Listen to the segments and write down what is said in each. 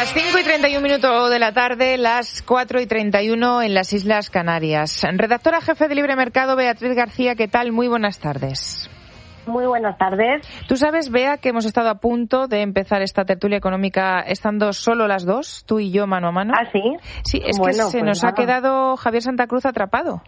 Las 5:31 de la tarde, las 4:31 en las Islas Canarias. Redactora jefe de Libre Mercado, Beatriz García, ¿qué tal? Muy buenas tardes. Muy buenas tardes. Tú sabes, Bea, que hemos estado a punto de empezar esta tertulia económica estando solo las dos, tú y yo mano a mano. ¿Ah, sí? Sí, es bueno, que se nos ha quedado Javier Santa Cruz atrapado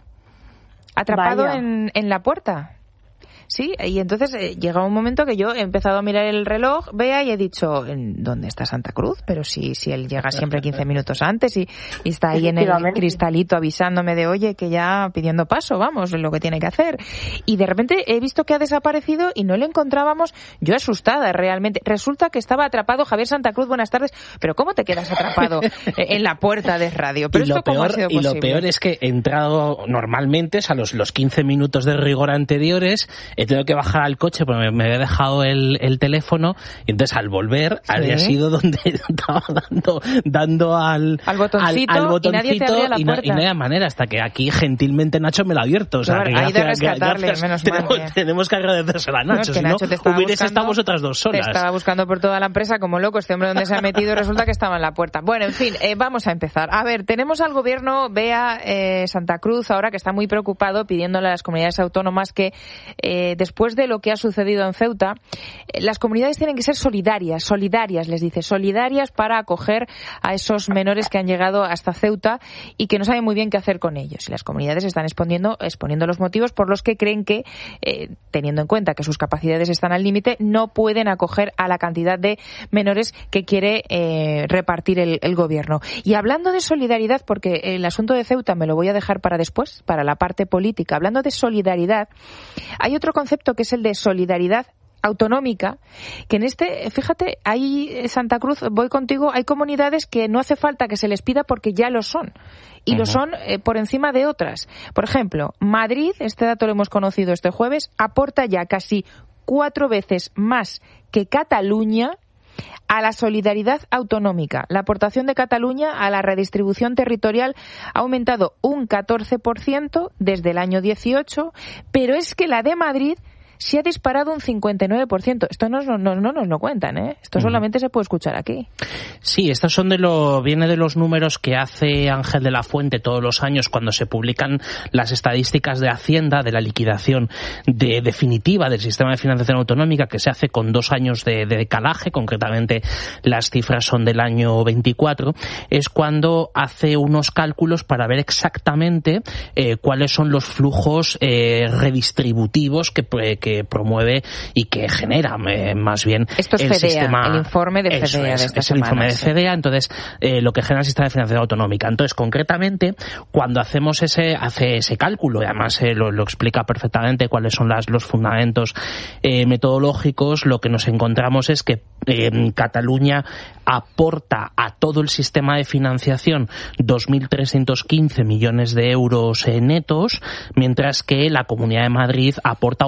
en la puerta. Sí, y entonces llega un momento que yo he empezado a mirar el reloj, Bea, y he dicho, ¿dónde está Santa Cruz? Pero si él llega siempre 15 minutos antes y está ahí en el cristalito avisándome de, oye, que ya pidiendo paso, vamos, lo que tiene que hacer. Y de repente he visto que ha desaparecido y no le encontrábamos, yo asustada realmente. Resulta que estaba atrapado Javier Santa Cruz, buenas tardes, pero ¿cómo te quedas atrapado en la puerta de radio? Pero ¿cómo ha sido posible? Y lo peor es que he entrado normalmente, o sea, los 15 minutos de rigor anteriores, he tenido que bajar al coche porque me había dejado el teléfono y entonces al volver había sido donde estaba dando al botoncito y nadie te abría la puerta. Y no había manera, hasta que aquí gentilmente Nacho me lo ha abierto. O sea, que hay de rescatarle, menos mal. Tenemos que agradecérselo a Nacho, si no hubierais estado vosotras dos solas. Te estaba buscando por toda la empresa como loco, este hombre donde se ha metido, resulta que estaba en la puerta. Bueno, en fin, vamos a empezar. A ver, tenemos al gobierno, Bea, Santa Cruz, ahora que está muy preocupado, pidiéndole a las comunidades autónomas que después de lo que ha sucedido en Ceuta, las comunidades tienen que ser solidarias, les dice, solidarias para acoger a esos menores que han llegado hasta Ceuta y que no saben muy bien qué hacer con ellos. Y las comunidades están exponiendo los motivos por los que creen que, teniendo en cuenta que sus capacidades están al límite, no pueden acoger a la cantidad de menores que quiere repartir el gobierno. Y hablando de solidaridad, porque el asunto de Ceuta me lo voy a dejar para después, para la parte política, hablando de solidaridad, hay otro concepto que es el de solidaridad autonómica, que en fíjate, hay Santa Cruz, voy contigo, hay comunidades que no hace falta que se les pida porque ya lo son, y lo son por encima de otras. Por ejemplo, Madrid, este dato lo hemos conocido este jueves, aporta ya casi 4 veces más que Cataluña a la solidaridad autonómica. La aportación de Cataluña a la redistribución territorial ha aumentado un 14% desde el año 18, pero es que la de Madrid se ha disparado un 59%. Esto no nos lo cuentan, ¿eh? Esto solamente se puede escuchar aquí. Sí, estos son viene de los números que hace Ángel de la Fuente todos los años cuando se publican las estadísticas de Hacienda de la liquidación definitiva del sistema de financiación autonómica, que se hace con 2 años de decalaje, concretamente las cifras son del año 24, es cuando hace unos cálculos para ver exactamente cuáles son los flujos redistributivos que promueve y que genera más bien esto es el FEDEA, sistema. El informe de FEDEA de esta semana. El informe de FEDEA, entonces lo que genera el sistema de financiación autonómica. Entonces, concretamente, cuando hace ese cálculo, y además lo explica perfectamente cuáles son los fundamentos metodológicos, lo que nos encontramos es que Cataluña aporta a todo el sistema de financiación 2.315 millones de euros netos, mientras que la Comunidad de Madrid aporta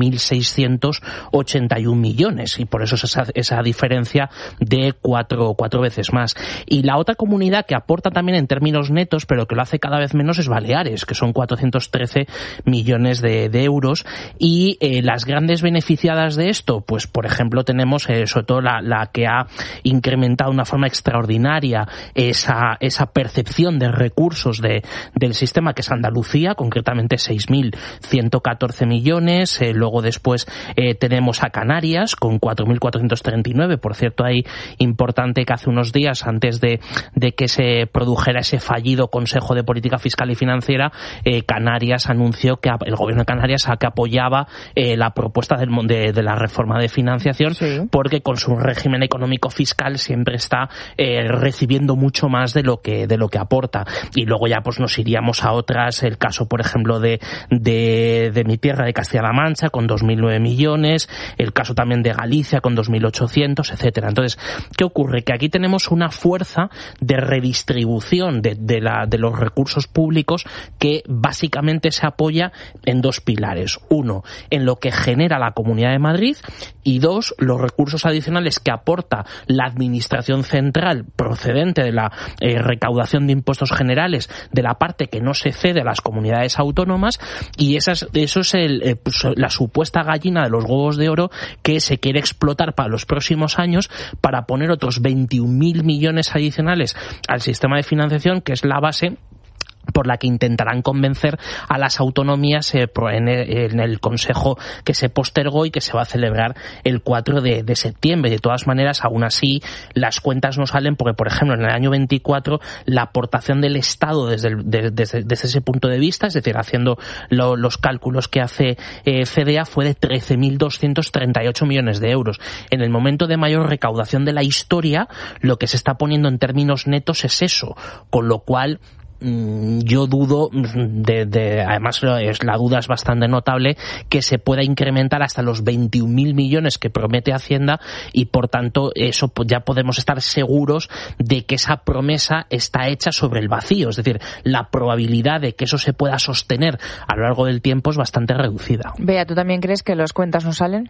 8.681 millones, y por eso es esa diferencia de cuatro veces más. Y la otra comunidad que aporta también en términos netos, pero que lo hace cada vez menos, es Baleares, que son 413 millones de euros. Y las grandes beneficiadas de esto, pues por ejemplo tenemos sobre todo la que ha incrementado de una forma extraordinaria esa percepción de recursos del sistema, que es Andalucía, concretamente 6.114 millones. Luego después tenemos a Canarias con 4.439. Por cierto, ahí importante que hace unos días, antes de que se produjera ese fallido Consejo de Política Fiscal y Financiera, Canarias anunció que el gobierno de Canarias que apoyaba la propuesta de la reforma de financiación, porque con su régimen económico fiscal siempre está recibiendo mucho más de lo que aporta. Y luego ya pues nos iríamos a otras, el caso por ejemplo de mi tierra, de Castilla-La Mancha, con 2.009 millones, el caso también de Galicia con 2.800, etcétera. Entonces, ¿qué ocurre? Que aquí tenemos una fuerza de redistribución de los recursos públicos que básicamente se apoya en 2 pilares. 1, en lo que genera la Comunidad de Madrid, y 2, los recursos adicionales que aporta la administración administración central procedente de la recaudación de impuestos generales de la parte que no se cede a las comunidades autónomas, y eso es la supuesta gallina de los huevos de oro que se quiere explotar para los próximos años para poner otros 21.000 millones adicionales al sistema de financiación, que es la base por la que intentarán convencer a las autonomías en el Consejo que se postergó y que se va a celebrar el 4 de septiembre. De todas maneras, aún así, las cuentas no salen porque, por ejemplo, en el año 24 la aportación del Estado desde ese punto de vista, es decir, haciendo los cálculos que hace CDA, fue de 13.238 millones de euros. En el momento de mayor recaudación de la historia, lo que se está poniendo en términos netos es eso, con lo cual yo dudo, además la duda es bastante notable, que se pueda incrementar hasta los 21.000 millones que promete Hacienda, y por tanto eso ya podemos estar seguros de que esa promesa está hecha sobre el vacío, es decir, la probabilidad de que eso se pueda sostener a lo largo del tiempo es bastante reducida. Bea, ¿tú también crees que las cuentas no salen?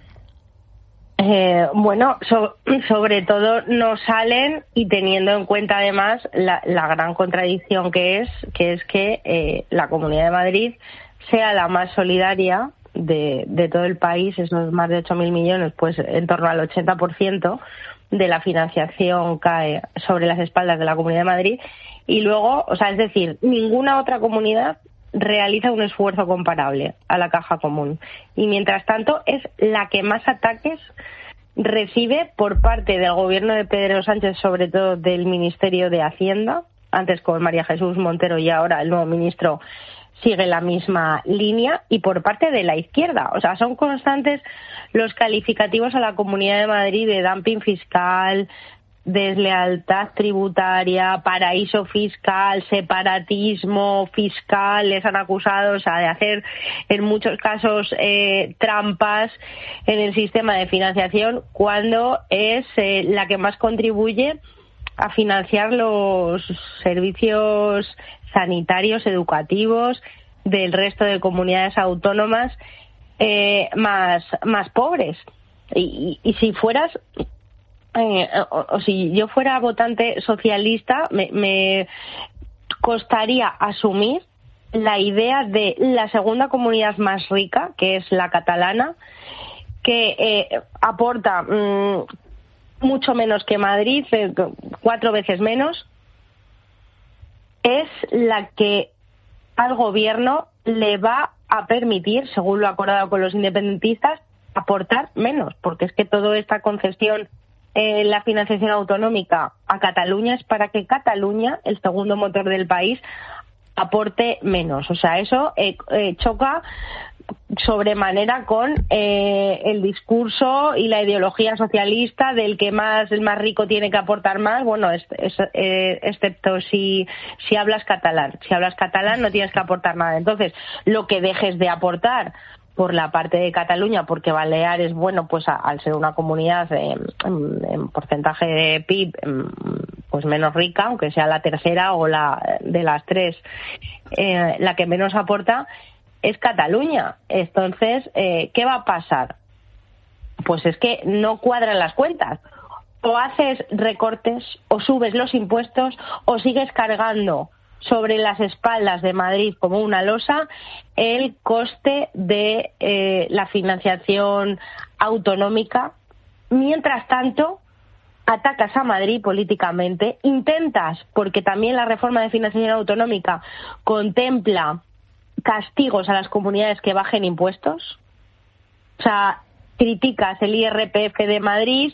Bueno, sobre todo no salen, y teniendo en cuenta además la gran contradicción que es que la Comunidad de Madrid sea la más solidaria de todo el país, esos más de 8.000 millones, pues en torno al 80% de la financiación cae sobre las espaldas de la Comunidad de Madrid, y luego, o sea, es decir, ninguna otra comunidad realiza un esfuerzo comparable a la caja común, y mientras tanto es la que más ataques recibe por parte del gobierno de Pedro Sánchez, sobre todo del Ministerio de Hacienda, antes con María Jesús Montero y ahora el nuevo ministro sigue la misma línea, y por parte de la izquierda. O sea, son constantes los calificativos a la Comunidad de Madrid de dumping fiscal, deslealtad tributaria, paraíso fiscal, separatismo fiscal. Les han acusado, o sea, de hacer en muchos casos trampas en el sistema de financiación, cuando es la que más contribuye a financiar los servicios sanitarios, educativos del resto de comunidades autónomas más pobres. Y si fueras o si yo fuera votante socialista, me costaría asumir la idea de la segunda comunidad más rica, que es la catalana, que aporta mucho menos que Madrid, 4 veces menos, es la que al gobierno le va a permitir, según lo acordado con los independentistas, aportar menos, porque es que toda esta concesión la financiación autonómica a Cataluña es para que Cataluña, el segundo motor del país, aporte menos. O sea, eso choca sobremanera con el discurso y la ideología socialista del que el más rico tiene que aportar más. Bueno, excepto si hablas catalán. Si hablas catalán no tienes que aportar nada. Entonces, lo que dejes de aportar por la parte de Cataluña, porque Baleares, bueno, pues al ser una comunidad en porcentaje de PIB pues menos rica, aunque sea la tercera o la de las tres, la que menos aporta es Cataluña. Entonces, ¿qué va a pasar? Pues es que no cuadran las cuentas. O haces recortes, o subes los impuestos, o sigues cargando sobre las espaldas de Madrid como una losa el coste de la financiación autonómica. Mientras tanto, atacas a Madrid políticamente, intentas, porque también la reforma de financiación autonómica contempla castigos a las comunidades que bajen impuestos. O sea, criticas el IRPF de Madrid,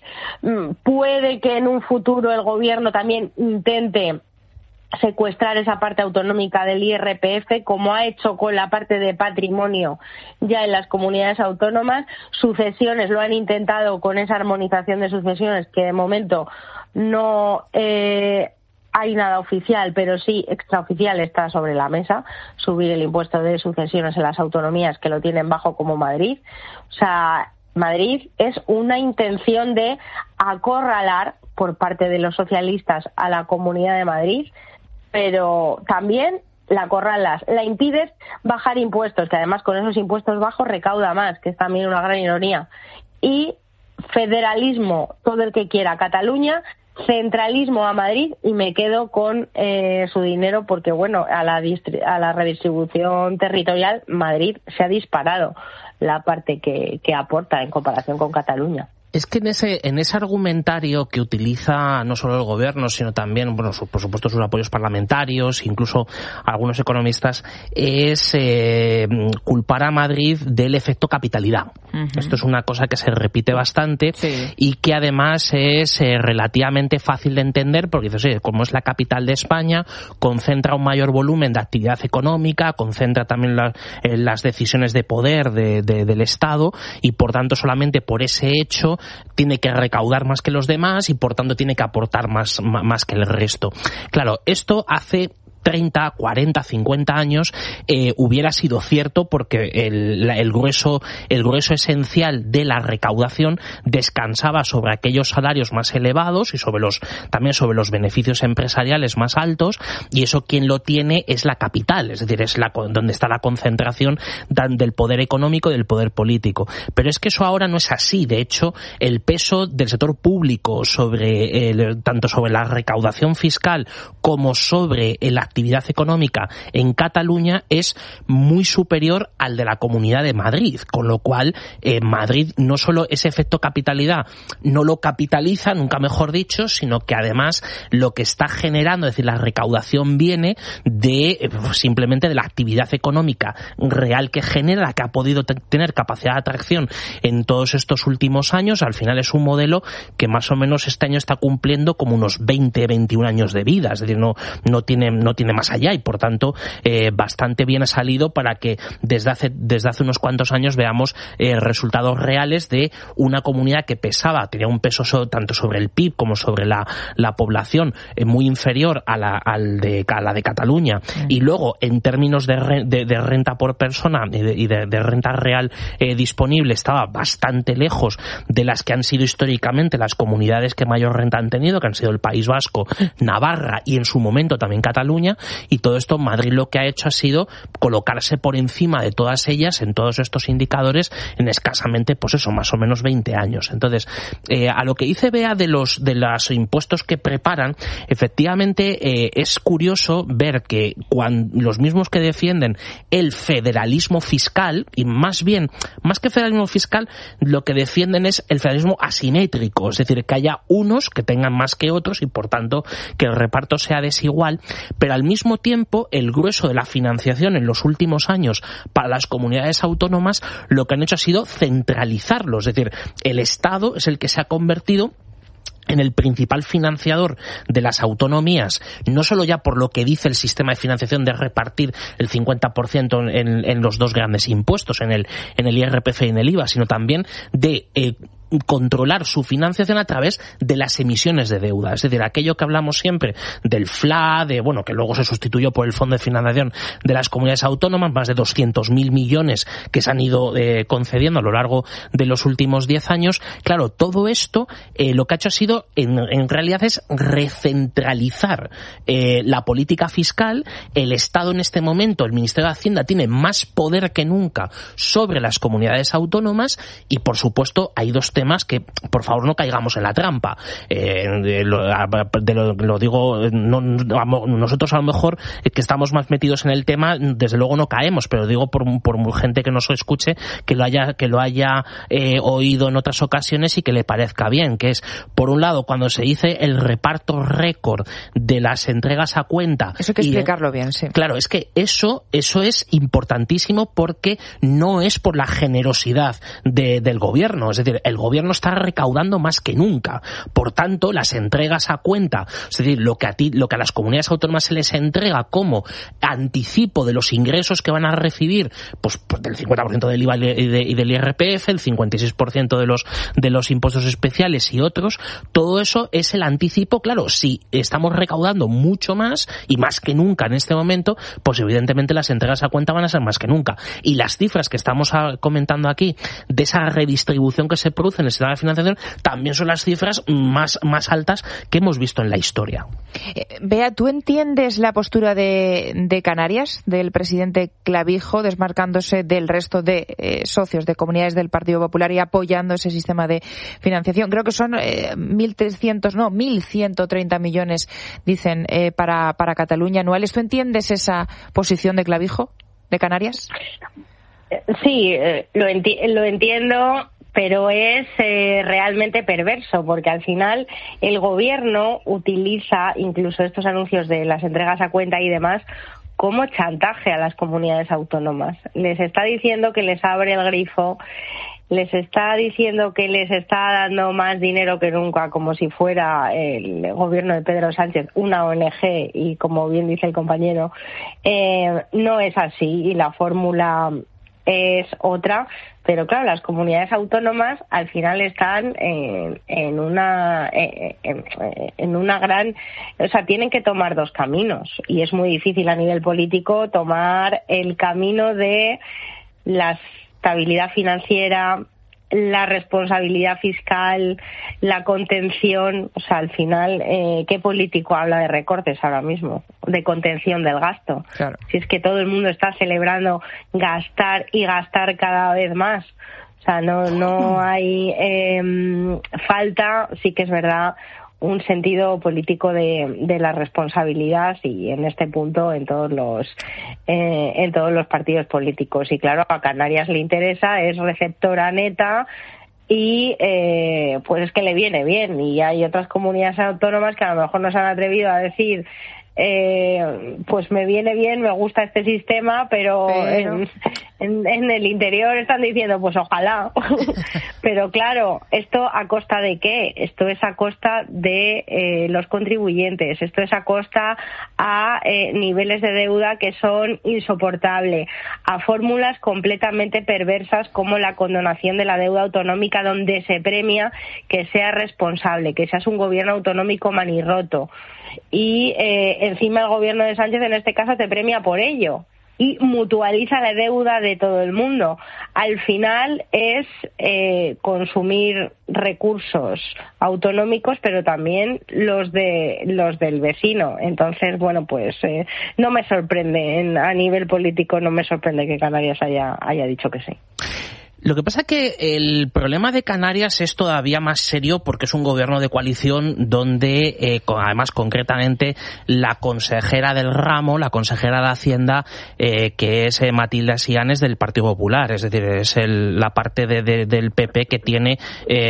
puede que en un futuro el gobierno también intente secuestrar esa parte autonómica del IRPF, como ha hecho con la parte de patrimonio ya en las comunidades autónomas. Sucesiones lo han intentado con esa armonización de sucesiones, que de momento no hay nada oficial, pero sí extraoficial está sobre la mesa, subir el impuesto de sucesiones en las autonomías que lo tienen bajo, como Madrid. O sea, Madrid es una intención de acorralar por parte de los socialistas a la Comunidad de Madrid, pero también la acorralas, la impides bajar impuestos, que además con esos impuestos bajos recauda más, que es también una gran ironía. Y federalismo, todo el que quiera Cataluña, centralismo a Madrid y me quedo con su dinero, porque bueno, a la redistribución territorial Madrid se ha disparado la parte que aporta en comparación con Cataluña. Es que en ese argumentario que utiliza no solo el gobierno, sino también, bueno, por supuesto, sus apoyos parlamentarios, incluso algunos economistas, es culpar a Madrid del efecto capitalidad. Uh-huh. Esto es una cosa que se repite bastante, sí, y que además es relativamente fácil de entender, porque dices, oye, como es la capital de España, concentra un mayor volumen de actividad económica, concentra también las decisiones de poder del Estado, y por tanto solamente por ese hecho tiene que recaudar más que los demás y por tanto tiene que aportar más que el resto. Claro, esto hace 30, 40, 50 años hubiera sido cierto, porque el grueso esencial de la recaudación descansaba sobre aquellos salarios más elevados y también sobre los beneficios empresariales más altos, y eso quien lo tiene es la capital, es decir, es donde está la concentración del poder económico y del poder político. Pero es que eso ahora no es así. De hecho, el peso del sector público tanto sobre la recaudación fiscal como sobre la actividad económica en Cataluña es muy superior al de la Comunidad de Madrid, con lo cual Madrid no solo ese efecto capitalidad no lo capitaliza, nunca mejor dicho, sino que además lo que está generando, es decir, la recaudación viene simplemente de la actividad económica real que genera, la que ha podido tener capacidad de atracción en todos estos últimos años. Al final es un modelo que más o menos este año está cumpliendo como unos 20, 21 años de vida, es decir, no tiene más allá, y por tanto bastante bien ha salido para que desde hace unos cuantos años veamos resultados reales de una comunidad que tenía un peso tanto sobre el PIB como sobre la población muy inferior a la de Cataluña, y luego en términos de renta por persona y de renta real disponible estaba bastante lejos de las que han sido históricamente las comunidades que mayor renta han tenido, que han sido el País Vasco, Navarra y en su momento también Cataluña. Y todo esto Madrid lo que ha hecho ha sido colocarse por encima de todas ellas en todos estos indicadores en escasamente, pues eso, más o menos 20 años. Entonces, a lo que dice Bea de los impuestos que preparan, efectivamente es curioso ver que los mismos que defienden el federalismo fiscal, y más que federalismo fiscal, lo que defienden es el federalismo asimétrico, es decir, que haya unos que tengan más que otros y por tanto que el reparto sea desigual, pero al mismo tiempo el grueso de la financiación en los últimos años para las comunidades autónomas lo que han hecho ha sido centralizarlo, es decir, el Estado es el que se ha convertido en el principal financiador de las autonomías, no solo ya por lo que dice el sistema de financiación de repartir el 50% en los dos grandes impuestos, en el IRPF y en el IVA, sino también de controlar su financiación a través de las emisiones de deuda, es decir, aquello que hablamos siempre del FLA, que luego se sustituyó por el Fondo de Financiación de las Comunidades Autónomas, más de 200.000 millones que se han ido concediendo a lo largo de los últimos 10 años. Claro, todo esto lo que ha hecho ha sido, en realidad, es recentralizar la política fiscal. El Estado en este momento, el Ministerio de Hacienda, tiene más poder que nunca sobre las comunidades autónomas y, por supuesto, hay dos temas que, por favor, no caigamos en la trampa. Lo digo, nosotros a lo mejor que estamos más metidos en el tema, desde luego no caemos, pero digo por gente que nos escuche, que lo haya oído en otras ocasiones y que le parezca bien, que es, por un lado, cuando se dice el reparto récord de las entregas a cuenta. Eso hay que explicarlo bien, sí. Claro, es que eso es importantísimo, porque no es por la generosidad del gobierno, es decir, el gobierno está recaudando más que nunca. Por tanto, las entregas a cuenta, es decir, lo que a las comunidades autónomas se les entrega como anticipo de los ingresos que van a recibir, pues del 50% del IVA y del IRPF, el 56% de los impuestos especiales y otros, todo eso es el anticipo. Claro, si estamos recaudando mucho más y más que nunca en este momento, pues evidentemente las entregas a cuenta van a ser más que nunca. Y las cifras que estamos comentando aquí de esa redistribución que se produce en el sistema de financiación, también son las cifras más altas que hemos visto en la historia. Bea, ¿tú entiendes la postura de Canarias, del presidente Clavijo, desmarcándose del resto de socios de comunidades del Partido Popular y apoyando ese sistema de financiación? Creo que son 1.130 millones, dicen, para Cataluña anuales. ¿Tú entiendes esa posición de Clavijo, de Canarias? Sí, lo entiendo, pero es realmente perverso, porque al final el gobierno utiliza incluso estos anuncios de las entregas a cuenta y demás como chantaje a las comunidades autónomas. Les está diciendo que les abre el grifo, les está diciendo que les está dando más dinero que nunca, como si fuera el gobierno de Pedro Sánchez una ONG, y como bien dice el compañero, no es así, y la fórmula es otra, pero claro, las comunidades autónomas al final están en una gran, o sea, tienen que tomar dos caminos, y es muy difícil a nivel político tomar el camino de la estabilidad financiera, la responsabilidad fiscal, la contención. O sea, al final, ¿qué político habla de recortes ahora mismo? De contención del gasto. Claro. Si es que todo el mundo está celebrando gastar y gastar cada vez más. O sea, no hay falta, sí que es verdad, un sentido político de la responsabilidad, y en este punto en todos los partidos políticos. Y claro, a Canarias le interesa, es receptora neta, y pues es que le viene bien. Y hay otras comunidades autónomas que a lo mejor no se han atrevido a decir pues me viene bien, me gusta este sistema, pero en el interior están diciendo pues ojalá. Pero claro, ¿esto a costa de qué? Esto es a costa de los contribuyentes, esto es a costa a niveles de deuda que son insoportables, a fórmulas completamente perversas como la condonación de la deuda autonómica, donde se premia que seas responsable, que seas un gobierno autonómico manirroto, y encima el gobierno de Sánchez en este caso te premia por ello y mutualiza la deuda de todo el mundo. Al final es consumir recursos autonómicos, pero también los del vecino. Entonces, bueno, pues no me sorprende, a nivel político no me sorprende que Canarias haya dicho que sí. Lo que pasa es que el problema de Canarias es todavía más serio porque es un gobierno de coalición donde, además concretamente, la consejera del ramo, la consejera de Hacienda, que es Matilde Sianes del Partido Popular, es decir, es la parte del PP que tiene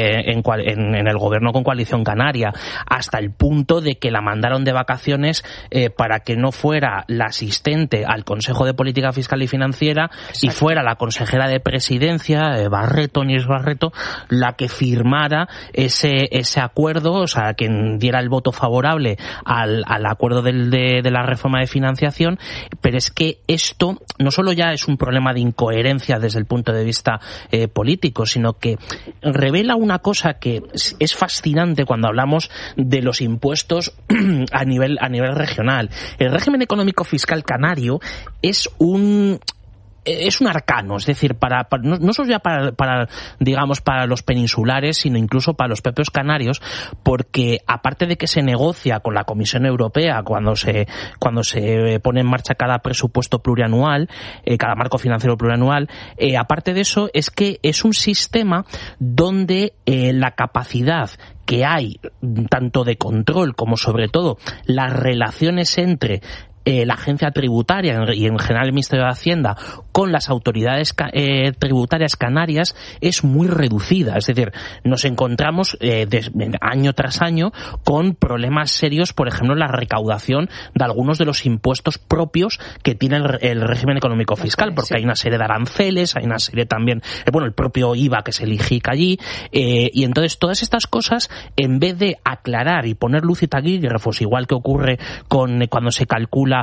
en el gobierno con coalición canaria, hasta el punto de que la mandaron de vacaciones para que no fuera la asistente al Consejo de Política Fiscal y Financiera. Exacto. Y fuera la consejera de Presidencia, Inés Barreto, la que firmara ese acuerdo, o sea, quien diera el voto favorable al acuerdo de la reforma de financiación. Pero es que esto no solo ya es un problema de incoherencia desde el punto de vista político, sino que revela una cosa que es fascinante cuando hablamos de los impuestos a nivel regional. El régimen económico fiscal canario es un arcano, es decir, no solo ya para los peninsulares, sino incluso para los propios canarios, porque aparte de que se negocia con la Comisión Europea cuando se pone en marcha cada presupuesto plurianual, cada marco financiero plurianual, aparte de eso es que es un sistema donde la capacidad que hay, tanto de control como sobre todo las relaciones entre la agencia tributaria y en general el Ministerio de Hacienda con las autoridades tributarias canarias es muy reducida. Es decir, nos encontramos año tras año con problemas serios, por ejemplo, en la recaudación de algunos de los impuestos propios que tiene el régimen económico fiscal, porque hay una serie de aranceles, hay una serie también, el propio IVA que se elige allí, y entonces todas estas cosas, en vez de aclarar y poner luz y taquígrafos, igual que ocurre cuando se calcula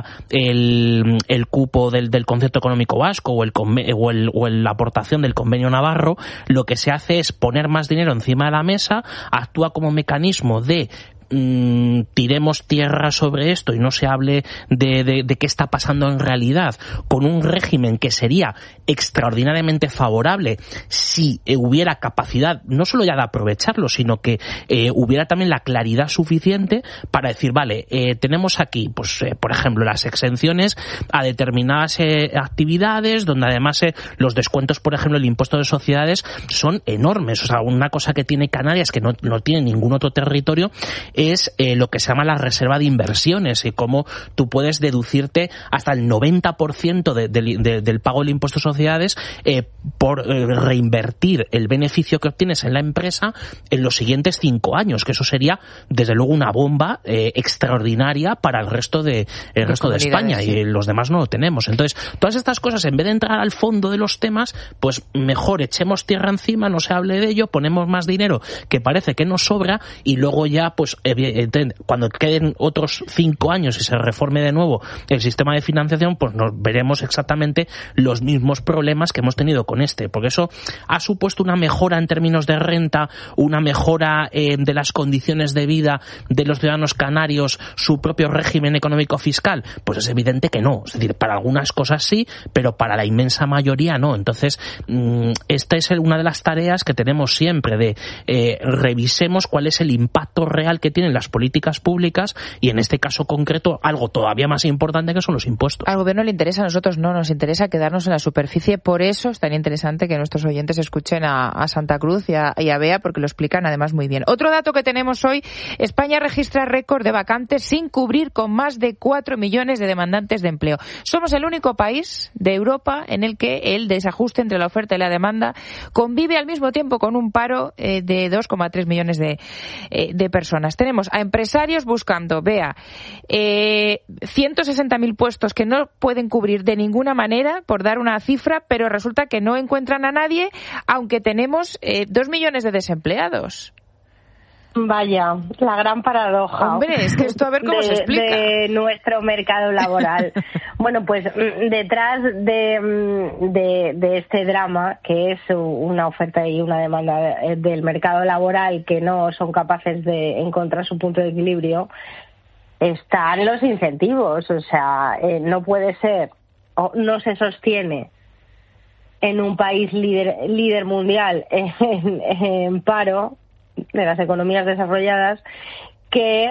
el cupo del concepto económico vasco o la aportación del convenio navarro, lo que se hace es poner más dinero encima de la mesa, actúa como mecanismo de tiremos tierra sobre esto y no se hable de qué está pasando en realidad, con un régimen que sería extraordinariamente favorable si hubiera capacidad no solo ya de aprovecharlo, sino que hubiera también la claridad suficiente para decir, vale, tenemos aquí, pues por ejemplo, las exenciones a determinadas actividades, donde además los descuentos, por ejemplo, el impuesto de sociedades son enormes. O sea, una cosa que tiene Canarias que no tiene ningún otro territorio es lo que se llama la reserva de inversiones, y cómo tú puedes deducirte hasta el 90% del pago del impuesto de sociedades por reinvertir el beneficio que obtienes en la empresa en los siguientes 5 años, que eso sería desde luego una bomba extraordinaria para el resto de España, sí. Y los demás no lo tenemos. Entonces, todas estas cosas, en vez de entrar al fondo de los temas, pues mejor echemos tierra encima, no se hable de ello, ponemos más dinero que parece que nos sobra, y luego ya, pues cuando queden otros 5 años y se reforme de nuevo el sistema de financiación, pues nos veremos exactamente los mismos problemas que hemos tenido con este, porque eso ha supuesto una mejora en términos de renta, una mejora de las condiciones de vida de los ciudadanos canarios, su propio régimen económico fiscal. Pues es evidente que no. Es decir, para algunas cosas sí, pero para la inmensa mayoría no. Entonces, esta es una de las tareas que tenemos siempre, de revisemos cuál es el impacto real que tienen las políticas públicas, y en este caso concreto algo todavía más importante, que son los impuestos. Al gobierno le interesa, a nosotros no, nos interesa quedarnos en la superficie. Por eso es tan interesante que nuestros oyentes escuchen a Santa Cruz y a Bea, porque lo explican además muy bien. Otro dato que tenemos hoy: España registra récord de vacantes sin cubrir, con más de 4 millones de demandantes de empleo. Somos el único país de Europa en el que el desajuste entre la oferta y la demanda convive al mismo tiempo con un paro de 2,3 millones de personas. Tenemos a empresarios buscando, Bea, 160.000 puestos que no pueden cubrir de ninguna manera, por dar una cifra, pero resulta que no encuentran a nadie, aunque tenemos 2 millones de desempleados. Vaya, la gran paradoja. Hombre, es que esto a ver cómo se explica. De nuestro mercado laboral. Bueno, pues detrás de este drama, que es una oferta y una demanda del mercado laboral que no son capaces de encontrar su punto de equilibrio, están los incentivos. O sea, no puede ser, o no se sostiene en un país líder mundial en paro, de las economías desarrolladas, que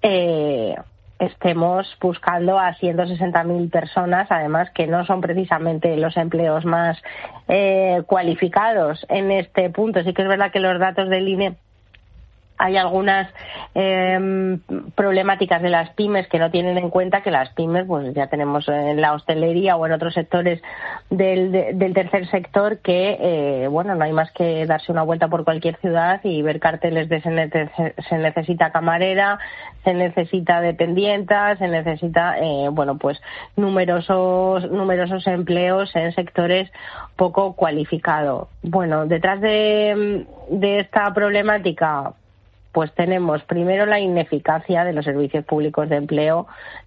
estemos buscando a 160.000 personas, además que no son precisamente los empleos más cualificados en este punto. Sí que es verdad que los datos del INE, hay algunas problemáticas de las pymes que no tienen en cuenta, que las pymes, pues ya tenemos en la hostelería o en otros sectores del tercer sector que, bueno, no hay más que darse una vuelta por cualquier ciudad y ver carteles de se necesita camarera, se necesita dependienta, se necesita, bueno, pues numerosos empleos en sectores poco cualificados. Bueno, detrás de esta problemática, pues tenemos primero la ineficacia de los servicios públicos de empleo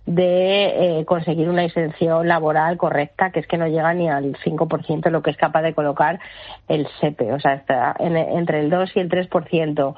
de conseguir una inserción laboral correcta, que es que no llega ni al 5% de lo que es capaz de colocar el SEPE, o sea, está entre el 2 y el 3%.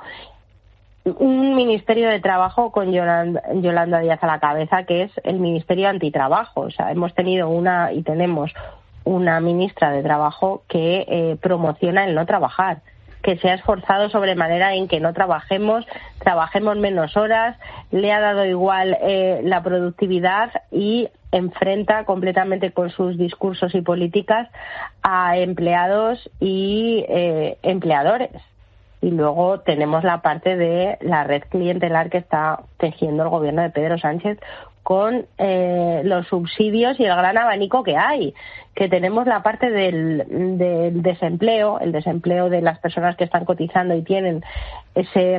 Un Ministerio de Trabajo con Yolanda Díaz a la cabeza, que es el Ministerio Antitrabajo. O sea, hemos tenido tenemos una ministra de Trabajo que promociona el no trabajar, que se ha esforzado sobremanera en que no trabajemos menos horas, le ha dado igual la productividad y enfrenta completamente con sus discursos y políticas a empleados y empleadores. Y luego tenemos la parte de la red clientelar que está tejiendo el gobierno de Pedro Sánchez con los subsidios y el gran abanico que hay, que tenemos la parte del desempleo, el desempleo de las personas que están cotizando y tienen ese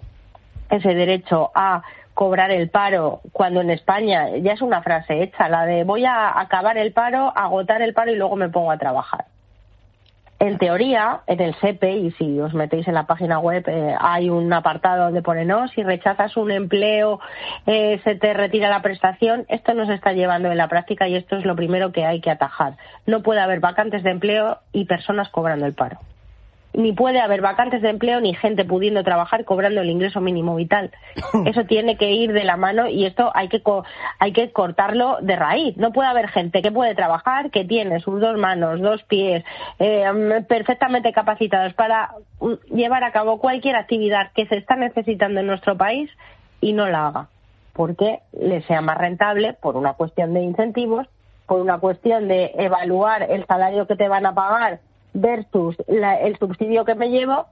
derecho a cobrar el paro, cuando en España ya es una frase hecha, la de voy a acabar el paro, agotar el paro y luego me pongo a trabajar. En teoría, en el SEPE, y si os metéis en la página web, hay un apartado donde pone, no, si rechazas un empleo, se te retira la prestación. Esto no se está llevando en la práctica y esto es lo primero que hay que atajar. No puede haber vacantes de empleo y personas cobrando el paro. ni puede haber vacantes de empleo ni gente pudiendo trabajar cobrando el ingreso mínimo vital. Eso tiene que ir de la mano y esto hay que cortarlo de raíz. No puede haber gente que puede trabajar, que tiene sus 2 manos, 2 pies, perfectamente capacitados para llevar a cabo cualquier actividad que se está necesitando en nuestro país y no la haga, porque le sea más rentable por una cuestión de incentivos, por una cuestión de evaluar el salario que te van a pagar versus el subsidio que me llevo,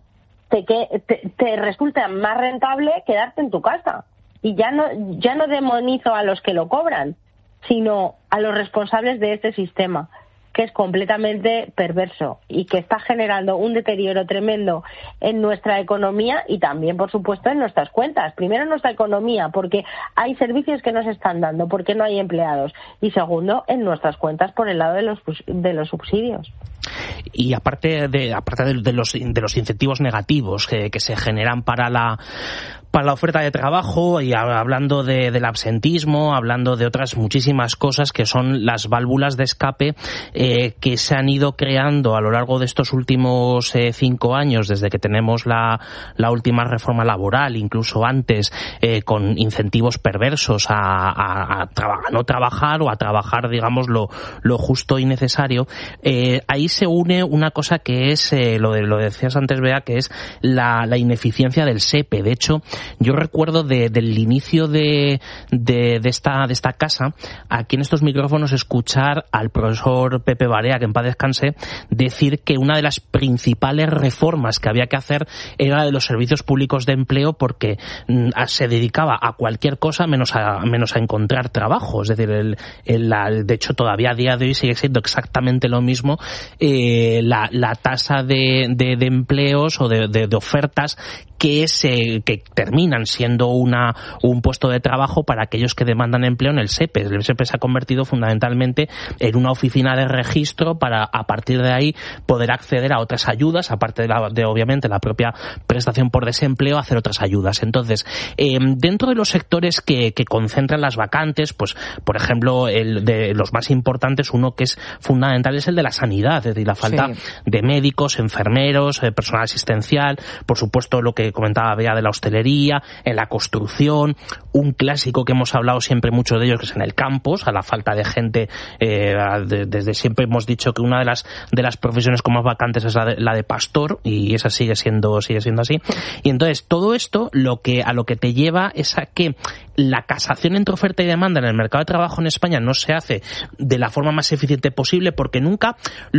te resulta más rentable quedarte en tu casa. Y ya no demonizo a los que lo cobran, sino a los responsables de este sistema, que es completamente perverso y que está generando un deterioro tremendo en nuestra economía y también, por supuesto, en nuestras cuentas. Primero, en nuestra economía, porque hay servicios que no se están dando, porque no hay empleados. Y segundo, en nuestras cuentas por el lado de los subsidios. Y aparte de los incentivos negativos que se generan para la oferta de trabajo, y hablando del absentismo, hablando de otras muchísimas cosas que son las válvulas de escape que se han ido creando a lo largo de estos últimos 5 años, desde que tenemos la última reforma laboral, incluso antes, con incentivos perversos a no trabajar o a trabajar, digamos, lo justo y necesario. Ahí se une una cosa que es, lo decías antes, Bea, que es la ineficiencia del SEPE. De hecho, yo recuerdo del inicio de esta casa, aquí en estos micrófonos, escuchar al profesor Pepe Barea, que en paz descanse, decir que una de las principales reformas que había que hacer era la de los servicios públicos de empleo, porque se dedicaba a cualquier cosa menos a encontrar trabajo. Es decir, de hecho, todavía a día de hoy sigue siendo exactamente lo mismo. La tasa de empleos o de ofertas que terminan siendo un puesto de trabajo para aquellos que demandan empleo en el SEPE. El SEPE se ha convertido fundamentalmente en una oficina de registro para, a partir de ahí, poder acceder a otras ayudas, aparte de obviamente la propia prestación por desempleo, hacer otras ayudas. Entonces, dentro de los sectores que concentran las vacantes, pues, por ejemplo, el de los más importantes, uno que es fundamental es el de la sanidad, es decir, la falta de médicos, enfermeros, personal asistencial, por supuesto lo que comentaba Bea de la hostelería, en la construcción, un clásico que hemos hablado siempre muchos de ellos, que es en el campo, a la falta de gente. Desde siempre hemos dicho que una de las profesiones con más vacantes es la de pastor, y esa sigue siendo así. Y entonces todo esto a lo que te lleva es a que la casación entre oferta y demanda en el mercado de trabajo en España no se hace de la forma más eficiente posible, porque nunca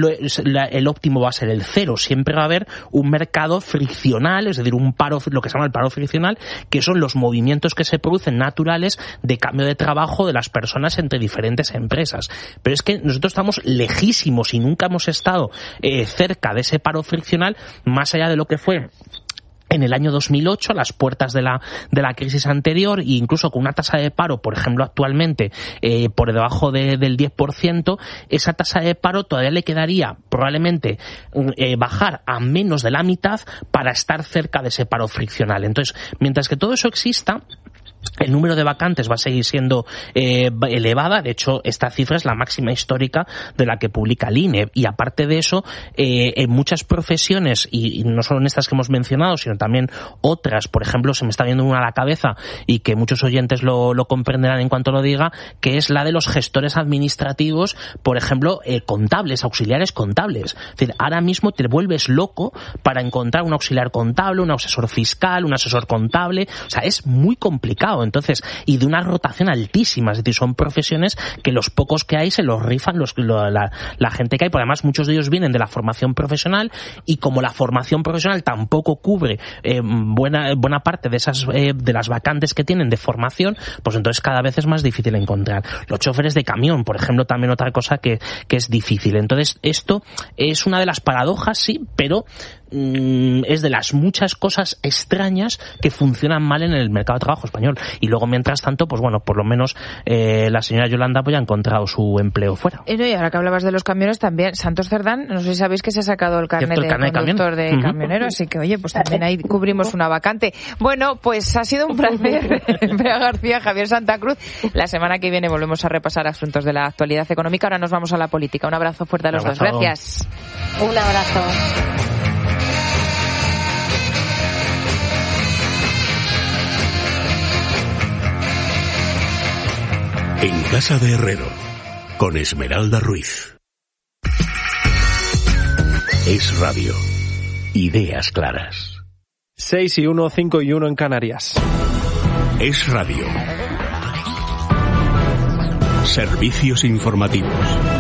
el óptimo va a ser el cero. Siempre va a haber un mercado friccional, es decir, un paro, lo que se llama el paro friccional, que son los movimientos que se producen naturales de cambio de trabajo de las personas entre diferentes empresas. Pero es que nosotros estamos lejísimos y nunca hemos estado cerca de ese paro friccional, más allá de lo que fue en el año 2008, a las puertas de la crisis anterior, e incluso con una tasa de paro, por ejemplo, actualmente por debajo del 10%, esa tasa de paro todavía le quedaría probablemente bajar a menos de la mitad para estar cerca de ese paro friccional. Entonces, mientras que todo eso exista, el número de vacantes va a seguir siendo elevada. De hecho, esta cifra es la máxima histórica de la que publica el INE. Y aparte de eso, en muchas profesiones, y no solo en estas que hemos mencionado, sino también otras, por ejemplo, se me está viendo una a la cabeza y que muchos oyentes lo comprenderán en cuanto lo diga, que es la de los gestores administrativos, por ejemplo, contables, auxiliares contables. Es decir, ahora mismo te vuelves loco para encontrar un auxiliar contable, un asesor fiscal, un asesor contable. O sea, es muy complicado. Entonces, y de una rotación altísima, es decir, son profesiones que los pocos que hay se los rifan la gente que hay, porque además muchos de ellos vienen de la formación profesional, y como la formación profesional tampoco cubre buena parte de esas de las vacantes que tienen de formación, pues entonces cada vez es más difícil encontrar. Los choferes de camión, por ejemplo, también otra cosa que es difícil. Entonces, esto es una de las paradojas, sí, pero es de las muchas cosas extrañas que funcionan mal en el mercado de trabajo español. Y luego, mientras tanto, pues bueno, por lo menos la señora Yolanda pues ya ha encontrado su empleo fuera. Y ahora que hablabas de los camiones también, Santos Cerdán, no sé si sabéis que se ha sacado el carnet de conductor de camionero, así que oye, pues también ahí cubrimos una vacante. Bueno, pues ha sido un placer, Bea García, Javier Santa Cruz. La semana que viene volvemos a repasar asuntos de la actualidad económica. Ahora nos vamos a la política. Un abrazo fuerte a los dos. Gracias. Un abrazo. En Casa de Herrero, con Esmeralda Ruiz. Es Radio. Ideas claras. 6-1, 5-1 en Canarias. Es Radio. Servicios informativos.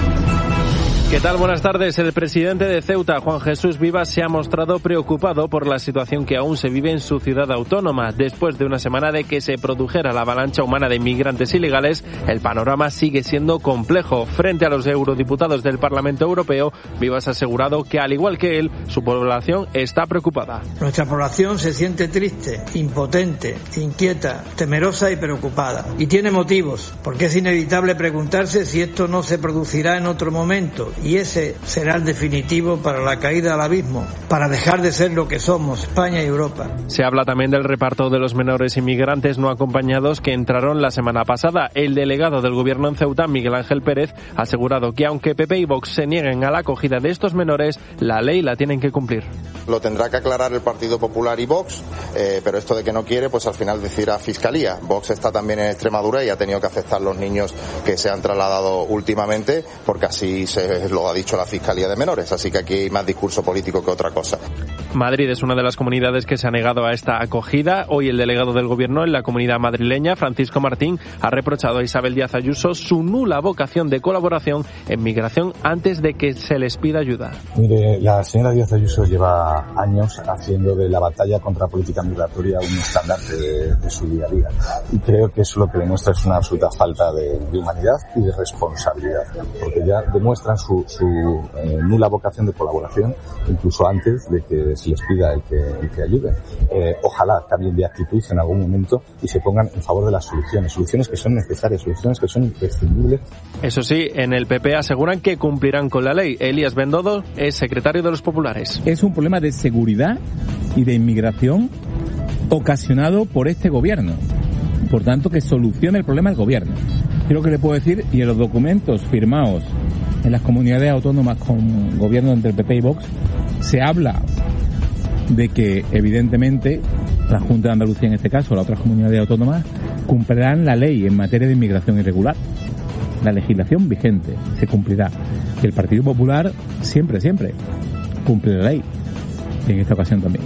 ¿Qué tal? Buenas tardes. El presidente de Ceuta, Juan Jesús Vivas, se ha mostrado preocupado por la situación que aún se vive en su ciudad autónoma. Después de una semana de que se produjera la avalancha humana de inmigrantes ilegales, el panorama sigue siendo complejo. Frente a los eurodiputados del Parlamento Europeo, Vivas ha asegurado que, al igual que él, su población está preocupada. Nuestra población se siente triste, impotente, inquieta, temerosa y preocupada. Y tiene motivos, porque es inevitable preguntarse si esto no se producirá en otro momento. Y ese será el definitivo para la caída al abismo, para dejar de ser lo que somos, España y Europa. Se habla también del reparto de los menores inmigrantes no acompañados que entraron la semana pasada. El delegado del gobierno en Ceuta, Miguel Ángel Pérez, ha asegurado que aunque PP y Vox se nieguen a la acogida de estos menores, la ley la tienen que cumplir. Lo tendrá que aclarar el Partido Popular y Vox, pero esto de que no quiere, pues al final decidirá Fiscalía. Vox está también en Extremadura y ha tenido que aceptar los niños que se han trasladado últimamente, porque así lo ha dicho la Fiscalía de Menores, así que aquí hay más discurso político que otra cosa. Madrid es una de las comunidades que se ha negado a esta acogida. Hoy el delegado del gobierno en la comunidad madrileña, Francisco Martín, ha reprochado a Isabel Díaz Ayuso su nula vocación de colaboración en migración antes de que se les pida ayuda. Mire, la señora Díaz Ayuso lleva años haciendo de la batalla contra la política migratoria un estandarte de su día a día. Y creo que eso lo que demuestra es una absoluta falta de humanidad y de responsabilidad, porque ya demuestran su nula vocación de colaboración incluso antes de que se les pida el que ayuden. Ojalá cambien de actitud en algún momento y se pongan en favor de las soluciones que son necesarias, soluciones que son imprescindibles. Eso sí, en el PP aseguran que cumplirán con la ley. Elías Bendodo es secretario de los populares. Es un problema de seguridad y de inmigración ocasionado por este gobierno. Por tanto, que solucione el problema el gobierno. Creo que le puedo decir, y en los documentos firmados en las comunidades autónomas con gobierno entre el PP y Vox, se habla de que, evidentemente, la Junta de Andalucía, en este caso, las otras comunidades autónomas, cumplirán la ley en materia de inmigración irregular. La legislación vigente se cumplirá. Y el Partido Popular siempre cumple la ley. Y en esta ocasión también.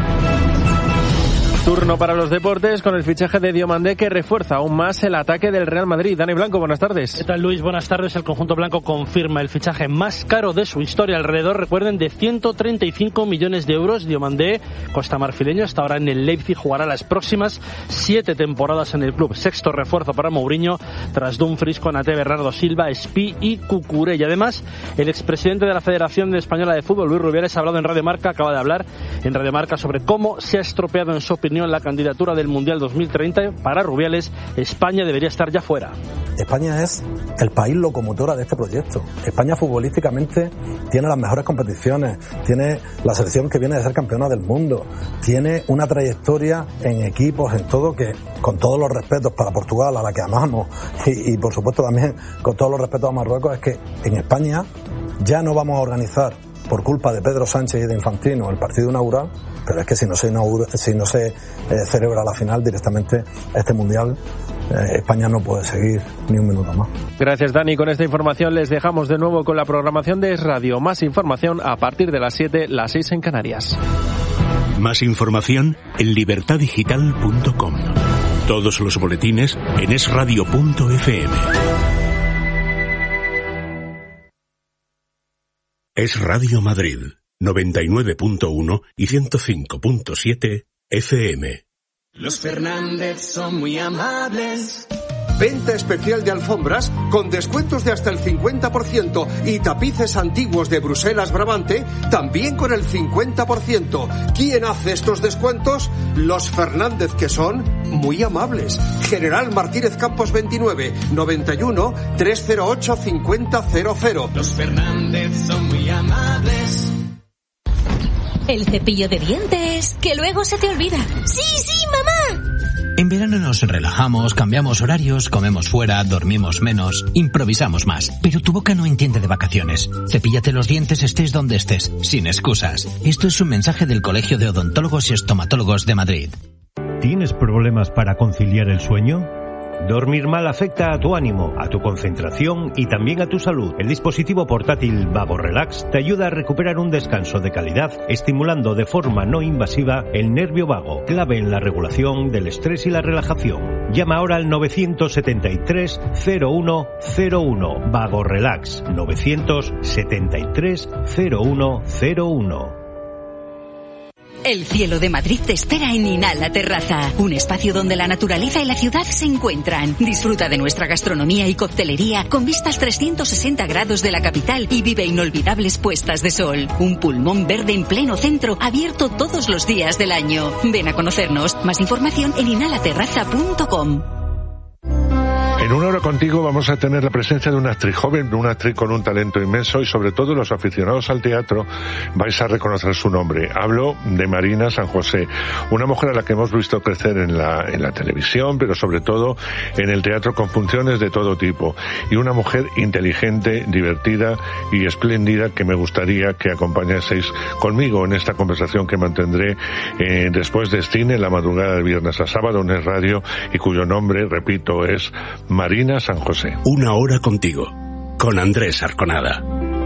Turno para los deportes con el fichaje de Diomandé, que refuerza aún más el ataque del Real Madrid. Dani Blanco, buenas tardes. ¿Qué tal, Luis? Buenas tardes. El conjunto blanco confirma el fichaje más caro de su historia, alrededor, recuerden, de 135 millones de euros. Diomandé, costamarfileño, hasta ahora en el Leipzig, jugará las próximas 7 temporadas en el club. Sexto refuerzo para Mourinho, tras Dumfries, Konaté, Bernardo Silva, Espí y Cucurella. Y además, el expresidente de la Federación Española de Fútbol, Luis Rubiales, ha hablado en Radio Marca, acaba de hablar en Radio Marca sobre cómo se ha estropeado, en su opinión, la candidatura del Mundial 2030. Para Rubiales, España debería estar ya fuera. España es el país locomotora de este proyecto. España futbolísticamente tiene las mejores competiciones, tiene la selección que viene de ser campeona del mundo, tiene una trayectoria en equipos, en todo, que con todos los respetos para Portugal, a la que amamos, y por supuesto también con todos los respetos a Marruecos, es que en España ya no vamos a organizar, por culpa de Pedro Sánchez y de Infantino, el partido inaugural, pero es que si no se celebra la final directamente, este Mundial, España no puede seguir ni un minuto más. Gracias, Dani. Con esta información les dejamos de nuevo con la programación de Es Radio. Más información a partir de las 7, las 6 en Canarias. Más información en libertadigital.com. Todos los boletines en esradio.fm. Es Radio Madrid, 99.1 y 105.7 FM. Los Fernández son muy amables. Venta especial de alfombras con descuentos de hasta el 50% y tapices antiguos de Bruselas Brabante también con el 50%. ¿Quién hace estos descuentos? Los Fernández, que son muy amables. General Martínez Campos 29, 91 308 5000. Los Fernández son muy amables. El cepillo de dientes, que luego se te olvida. ¡Sí, mamá! En verano nos relajamos, cambiamos horarios, comemos fuera, dormimos menos, improvisamos más. Pero tu boca no entiende de vacaciones. Cepíllate los dientes estés donde estés, sin excusas. Esto es un mensaje del Colegio de Odontólogos y Estomatólogos de Madrid. ¿Tienes problemas para conciliar el sueño? Dormir mal afecta a tu ánimo, a tu concentración y también a tu salud. El dispositivo portátil Vago Relax te ayuda a recuperar un descanso de calidad, estimulando de forma no invasiva el nervio vago, clave en la regulación del estrés y la relajación. Llama ahora al 973 0101. Vago Relax 973 0101. El cielo de Madrid te espera en Inhala Terraza, un espacio donde la naturaleza y la ciudad se encuentran. Disfruta de nuestra gastronomía y coctelería con vistas 360 grados de la capital y vive inolvidables puestas de sol. Un pulmón verde en pleno centro, abierto todos los días del año. Ven a conocernos. Más información en inhalaterraza.com. En Una Hora Contigo vamos a tener la presencia de una actriz joven, una actriz con un talento inmenso, y sobre todo los aficionados al teatro vais a reconocer su nombre. Hablo de Marina San José, una mujer a la que hemos visto crecer en la televisión, pero sobre todo en el teatro con funciones de todo tipo, y una mujer inteligente, divertida y espléndida que me gustaría que acompañaseis conmigo en esta conversación que mantendré después de cine, la madrugada de viernes a sábado en Es Radio, y cuyo nombre, repito, es Marina San José. Una Hora Contigo, con Andrés Arconada.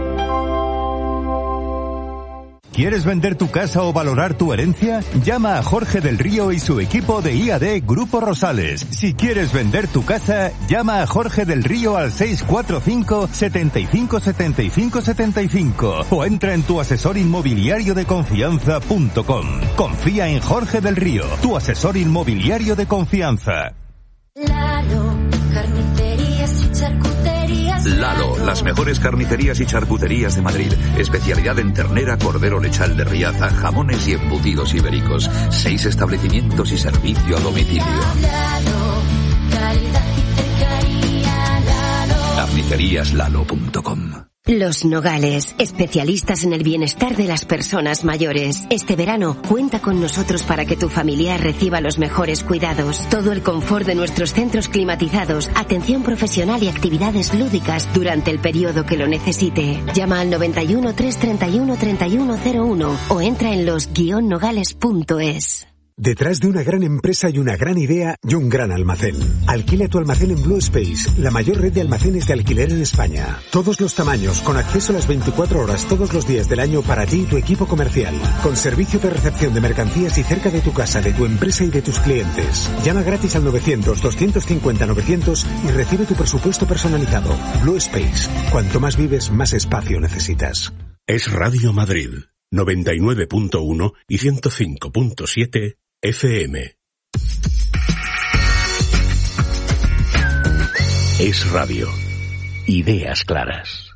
¿Quieres vender tu casa o valorar tu herencia? Llama a Jorge del Río y su equipo de IAD Grupo Rosales. Si quieres vender tu casa, llama a Jorge del Río al 645 75 75 75 o entra en tuasesorinmobiliariodeconfianza.com. Confía en Jorge del Río, tu asesor inmobiliario de confianza. Lalo, carnicerías y charcuterías. Lalo, las mejores carnicerías y charcuterías de Madrid. Especialidad en ternera, cordero lechal de Riaza, jamones y embutidos ibéricos. 6 establecimientos y servicio a domicilio. Lalo, calidad y cercanía. Lalo. Carniceríaslalo.com. Los Nogales, especialistas en el bienestar de las personas mayores. Este verano, cuenta con nosotros para que tu familiar reciba los mejores cuidados. Todo el confort de nuestros centros climatizados, atención profesional y actividades lúdicas durante el periodo que lo necesite. Llama al 91 331 3101 o entra en los-nogales.es. Detrás de una gran empresa y una gran idea y un gran almacén. Alquila tu almacén en Blue Space, la mayor red de almacenes de alquiler en España. Todos los tamaños, con acceso a las 24 horas todos los días del año para ti y tu equipo comercial. Con servicio de recepción de mercancías y cerca de tu casa, de tu empresa y de tus clientes. Llama gratis al 900-250-900 y recibe tu presupuesto personalizado. Blue Space. Cuanto más vives, más espacio necesitas. Es Radio Madrid, 99.1 y 105.7 FM. Es Radio. Ideas claras.